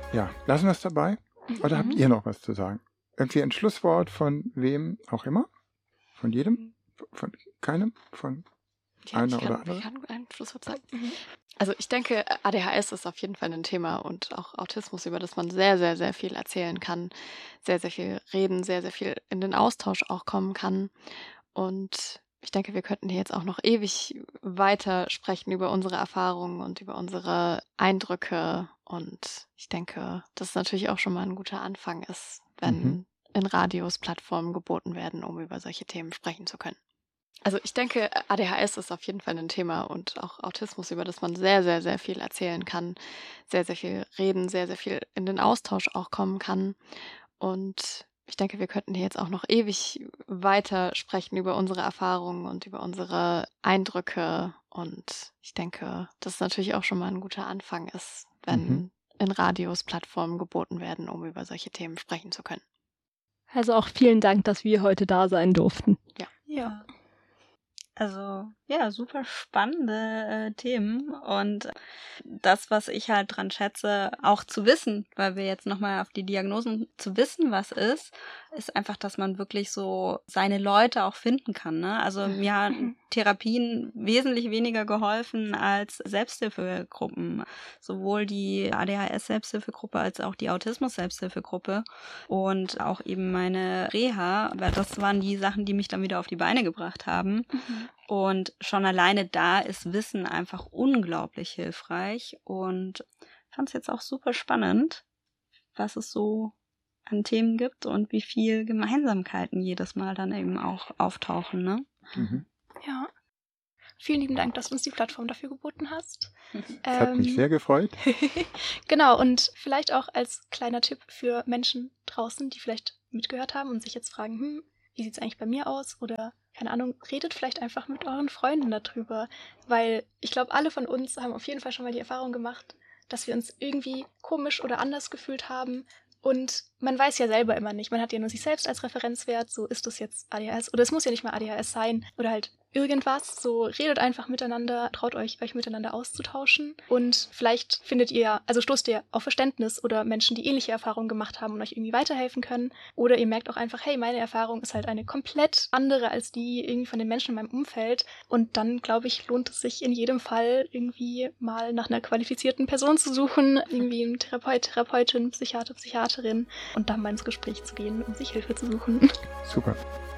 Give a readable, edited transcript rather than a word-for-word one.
Ja, lassen wir es dabei. Oder habt ihr noch was zu sagen? Irgendwie ein Schlusswort von wem auch immer? Von jedem? Von keinem? Von einer oder anderen? Ich kann ein Schlusswort sagen. Also ich denke, ADHS ist auf jeden Fall ein Thema und auch Autismus, über das man sehr, sehr, sehr viel erzählen kann, sehr, sehr viel reden, sehr, sehr viel in den Austausch auch kommen kann. Und ich denke, wir könnten hier jetzt auch noch ewig weiter sprechen über unsere Erfahrungen und über unsere Eindrücke. Und ich denke, dass es natürlich auch schon mal ein guter Anfang ist, wenn in Radios Plattformen geboten werden, um über solche Themen sprechen zu können. Also ich denke, ADHS ist auf jeden Fall ein Thema und auch Autismus, über das man sehr, sehr, sehr viel erzählen kann, sehr, sehr viel reden, sehr, sehr viel in den Austausch auch kommen kann. Und ich denke, wir könnten hier jetzt auch noch ewig weiter sprechen über unsere Erfahrungen und über unsere Eindrücke. Und ich denke, dass es natürlich auch schon mal ein guter Anfang ist, wenn in Radios Plattformen geboten werden, um über solche Themen sprechen zu können. Also auch vielen Dank, dass wir heute da sein durften. Ja. Also, ja, super spannende Themen und das, was ich halt dran schätze, auch zu wissen, weil wir jetzt nochmal auf die Diagnosen zu wissen, was ist einfach, dass man wirklich so seine Leute auch finden kann, ne? Also mir haben Therapien wesentlich weniger geholfen als Selbsthilfegruppen, sowohl die ADHS-Selbsthilfegruppe als auch die Autismus-Selbsthilfegruppe und auch eben meine Reha, weil das waren die Sachen, die mich dann wieder auf die Beine gebracht haben. Und schon alleine da ist Wissen einfach unglaublich hilfreich und fand es jetzt auch super spannend, was es so an Themen gibt und wie viel Gemeinsamkeiten jedes Mal dann eben auch auftauchen, ne? Ja. Vielen lieben Dank, dass du uns die Plattform dafür geboten hast. Das hat mich sehr gefreut. Genau, und vielleicht auch als kleiner Tipp für Menschen draußen, die vielleicht mitgehört haben und sich jetzt fragen, wie sieht's eigentlich bei mir aus? Oder, keine Ahnung, redet vielleicht einfach mit euren Freunden darüber. Weil ich glaube, alle von uns haben auf jeden Fall schon mal die Erfahrung gemacht, dass wir uns irgendwie komisch oder anders gefühlt haben. Und man weiß ja selber immer nicht. Man hat ja nur sich selbst als Referenzwert. So, ist das jetzt ADHS? Oder es muss ja nicht mal ADHS sein. Oder halt irgendwas. So, redet einfach miteinander, traut euch miteinander auszutauschen. Und vielleicht stoßt ihr auf Verständnis oder Menschen, die ähnliche Erfahrungen gemacht haben und euch irgendwie weiterhelfen können. Oder ihr merkt auch einfach, hey, meine Erfahrung ist halt eine komplett andere als die irgendwie von den Menschen in meinem Umfeld. Und dann, glaube ich, lohnt es sich in jedem Fall irgendwie mal nach einer qualifizierten Person zu suchen. Irgendwie einen Therapeut, Therapeutin, Psychiater, Psychiaterin. Und dann mal ins Gespräch zu gehen, um sich Hilfe zu suchen. Super.